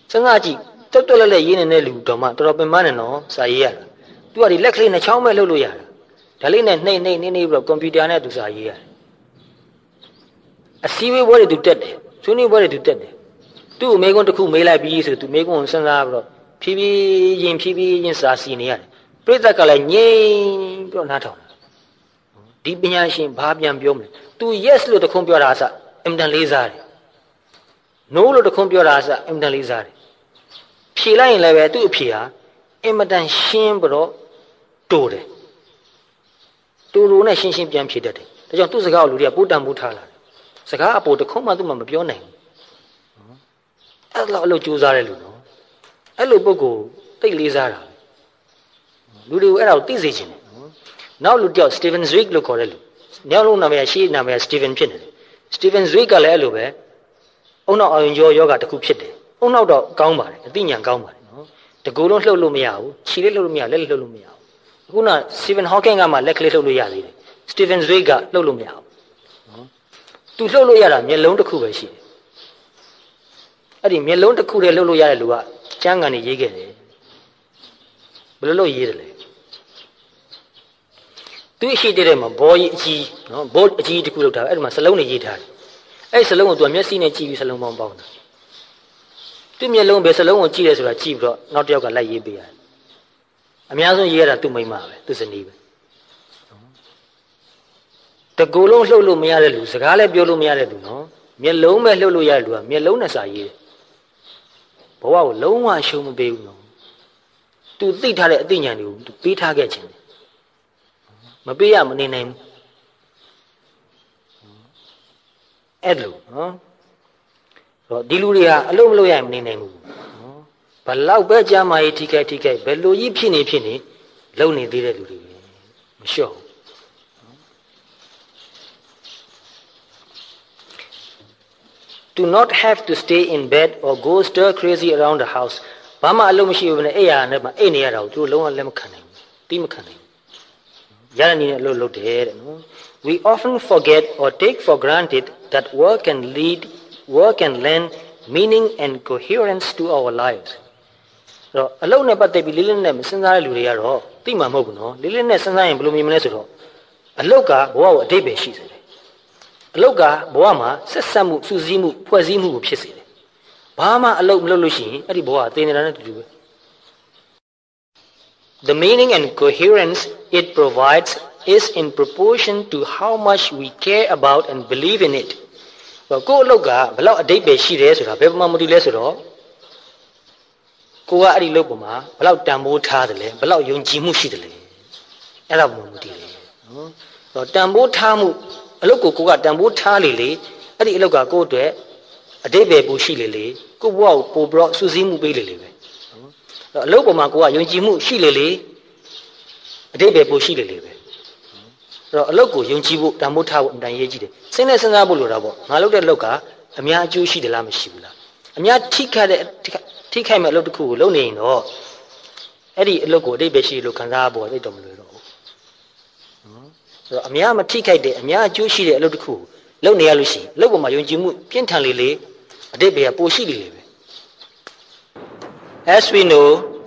စဉ်းစားကြည့်တွတ်တွတ်လက်လက်ရေးနေတဲ့လူတော်မှတော်တော်ပင်ပန်းနေနော်စာရေးရတာသူကဒီလက်ကလေးနဲ့ချောင်းမဲ့လှုပ်လို့ရတာဒါလေးနဲ့နှိမ့်ပြီးတော့ကွန်ပျူတာနဲ့သူစာရေးရတယ်အစည်းအဝေးပွဲတွေသူတက်တယ်ဆွေးနွေးပွဲတွေသူတက်တယ်သူ့အမေကွန်းတစ်ခုမေးလိုက်ပြီးဆိုသူမေးကွန်းကိုစဉ်းစားပြီးတော့ဖြည်းဖြည်းချင်းစာစီနေရတယ်ပြိဿကလည်းငြိမ်ပြီးတော့နားထောင်ဒီပညာရှင်ဘာပြန်ပြောမလဲသူ yes လို့တခုံးပြောတာအစအင်တန်လေးစားတယ် no လို့တခုံးပြောတာအစအင်တန်လေးစားတယ်ဖြေလိုက်ရင်လည်းပဲသူ့အဖြေဟာအင်မတန်ရှင်းပြီးတော့တိုးတယ်တူနဲ့ရှင်းပြန်ဖြေတတ်တယ်ဒါကြောင့်သူ့စကားကိုလူတွေကပိုးတန်ပိုးထားလာတယ်စကားအပေါ်တခုံးမှသူ့မှမပြောနိုင်ဘူးအဲ့လိုကြိုးစားတဲ့လူနော်အဲ့လိုပုဂ္ဂိုလ်သိလေးစားတာလူတွေကိုအဲ့ဒါကိုသိစေချင်တယ်နောက်လူတယောက် Steven Zweig လို့ခေါ်တဲ့လူညောင်းလုံးနာမည်ရှေ့နာမည် Steven ဖြစ်နေတယ် Steven Zweig ကလည်းအဲ့လိုပဲအုံနောက်အာရုံကြောယောဂတစ်ခုဖြစ်တယ်အုံနောက်တော့ကောင်းပါတယ်အသိဉာဏ်ကောင်းပါတယ်နော်တကူလုံးလှုပ်လို့မရဘူးခြေလေးလှုပ်လို့မရလက်လှုပ်လို့မရဘူးအခုန Stephen Hawking ကမှလက်ကလေးလှုပ်လို့ရသေးတယ် Steven Zweig ကလှုပ်လို့မရဘူးနော်သူလှုပ်လို့ရတာမျက်လုံးတစ်ခုပဲရှိတယ်အဲ့ဒီမျက်လုံးတစ်ခုတည်းလှုပ်လို့ရတဲ့လူကကျမ်းဂန်နေရေးခဲ့တယ်ဘယ်လိုလုပ်ရေးတယ်လဲသူရှိတဲ့မှာဘောကြီးအကြီးနော်ဘောအကြီးတစ်ခုလောက်ထားအဲ့ဒီမှာစလုံးတွေရေးထားတယ်အဲ့ဒီစလုံးကိုသူကမျက်စိနဲ့ကြည့်ပြီးစလုံးပေါင်းတာသူမျက်လုံးပဲစလုံးကိုကြည့်တယ်ဆိုတာကြည့်ပြီးတော့နောက်တစ်ယောက်ကလိုက်ရေးပေးရတယ်အများဆုံးရေးရတာသူ့မိန်းမပဲသူ့ဇနီးပဲတကူလုံးလှုပ်လို့မရတဲ့လူစကားလည်းပြောလို့မရတဲ့လူနော်မျက်လုံးပဲလှုပ်လို့ရတဲ့လူကမျက်လုံးနဲ့စာရေးတယ်ဘဝကိုလုံးဝရှုံးမပေးဘူးနော်သူသိထားတဲ့အသိဉာဏ်တွေကိုသူပေးထားခဲ့ခြင်းမပေးရမနေနိုင်ဘူးအဲ့လိုနော်တော့ဒီလူတွေဟာအလုံးမလို့ရမနေနိုင်ဘူးနော်ဘလောက်ပဲကြားမကြီးထိခိုက်ဘယ်လိုကြီးဖြစ်နေလုံနေသေးတဲ့လူတွေပဲမလျှော့ဘူးdo not have to stay in bed or go stir crazy around the house ဘာမှအလုံးမရှိဘူးနဲ့အိယာနဲ့မှအိတ်နေရတာကိုသူတို့လုံးဝလက်မခံနိုင်ဘူးတိမခံနိုင်ဘူးရတဲ့နည်းနဲ့အလုပ်လုပ်တယ်တဲ့နော် we often forget or take for granted that work can lend meaning and coherence to our lives တော့အလုပ်နဲ့ပတ်သက်ပြီးလေးလေးနဲ့မစဉ်းစားတဲ့လူတွေကတော့သိမှာမဟုတ်ဘူးနော်လေးလေးနဲ့စဉ်းစားရင်ဘယ်လိုမြင်မလဲဆိုတော့အလုပ်ကဘဝကိုအတိတ်ပဲရှိစေတယ်အလုတ်ကဘဝမှာဆက်ဆက်မှုစူးစီးမှုဖွဲ့စည်းမှုကိုဖြစ်စေတယ်ဘာမှအလုတ်မလုပ်လို့ရှိရင်အဲ့ဒီဘဝအသေးနေတာနဲ့တူတူပဲ The meaning and coherence it provides is in proportion to how much we care about and believe in it ကိုယ့်အလုတ်ကဘယ်လောက်အတိတ်ပဲရှိတယ်ဆိုတာဘယ်မှာမတူလဲဆိုတော့ကိုကအဲ့ဒီလုတ်ပေါ်မှာဘယ်လောက်တန်ဖိုးထားတယ်လဲဘယ်လောက်ယုံကြည်မှုရှိတယ်လဲအဲ့ဒါမှမတူတယ်နော်တော့တန်ဖိုးထားမှုအလုတ်ကိုကတန်ဖိုးထားလေအဲ့ဒီအလုတ်ကကိုယ့်အတွက်အတိတ်ပဲပူရှိလေကိုယ့်ဘဝကိုပို့ပြီးတော့စူးစီးမှုပေးလေပဲနော်အလုတ်ပေါ်မှာကိုကယုံကြည်မှုရှိလေအတိတ်ပဲပူရှိလေပဲအဲ့တော့အလုတ်ကိုယုံကြည်ဖို့တန်ဖိုးထားဖို့အမှန်တန်ရေးကြည့်တယ်စဉ်းနဲ့စဉ်းစားဖို့လိုတာပေါ့ငါလုပ်တဲ့အလုတ်ကအများအကျိုးရှိတယ်လားမရှိဘူးလားအများထိခိုက်မဲ့အလုတ်တစ်ခုကိုလုပ်နေရင်တော့အဲ့ဒီအလုတ်ကိုအတိတ်ပဲရှိလို့ခံစားဖို့သိတော့မလွယ်တော့ဘူးဆိုတော့အများမထိခိုက်တဲ့အများအကျိုးရှိတဲ့အလုပ်တစ်ခုလုပ်နေရလို့ရှိရင်အလုပ်ပေါ်မှာယုံကြည်မှုပြင်းထန်လေအတိတ်ပဲပိုရှိလေပဲ As we know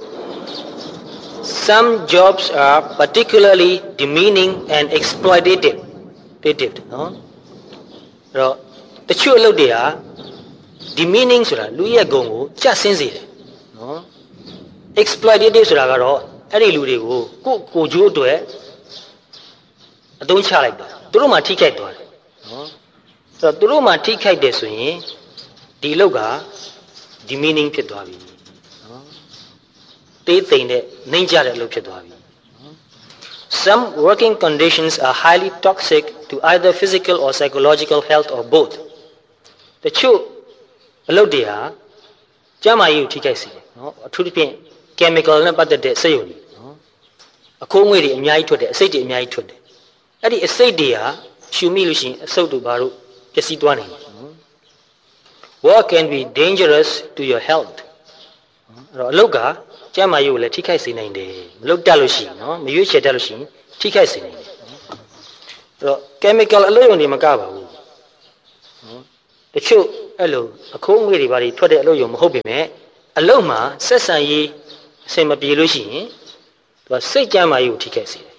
some jobs are particularly demeaning and exploitative နော်အဲ့တော့တချို့အလုပ်တွေဟာ demeaning ဆိုတာလူရဲ့ဂုဏ်ကိုကျဆင်းစေတယ်နော် exploitative ဆိုတာကတော့အဲ့ဒီလူတွေကိုကိုကျိုးအတွက်အသုံးချလိုက်တာသူတို့မှထိခိုက်သွားတယ်နော်ဆိုတော့သူတို့မှထိခိုက်တယ်ဆိုရင်ဒီလောက်ကဒီ meaning ဖြစ်သွားပြီနော်တေးသိမ့်တဲ့နှိမ့်ကြတဲ့အလုပ်ဖြစ်သွားပြီနော် Some working conditions are highly toxic to either physical or psychological health or both တချို့အလုပ်တွေဟာကျန်းမာရေးကိုထိခိုက်စေတယ်နော်အထူးသဖြင့် chemical နဲ့ပတ်သက်တဲ့စက်ရုံတွေနော်အခိုးငွေ့တွေအများကြီးထွက်တယ်အဆိပ်တွေအများကြီးထွက်တယ်အဲ့ဒီအစိတ်တွေဟာရှူမိလို့ရှိရင်အဆုတ်တို့ဘာလို့ပျက်စီးသွားနိုင်လဲ Work can be dangerous to your health အဲ့တော့အလုပ်ကကျန်းမာရေးကိုလည်းထိခိုက်စေနိုင်တယ်မလုပ်တတ်လို့ရှိရင်နော်မရွေးချယ်တတ်လို့ရှိရင်ထိခိုက်စေနိုင်တယ်အဲ့တော့ chemical အလုပ်ရုံတွေမကပါဘူးနော်တချို့အဲ့လိုအခိုးငွေ့တွေဘာတွေထွက်တဲ့အလုပ်ရုံမဟုတ်ပေမဲ့အလုံးမှာဆက်ဆံရေးအစင်မပြေလို့ရှိရင်သူကစိတ်ကြမ်းမာရေးကိုထိခိုက်စေတယ်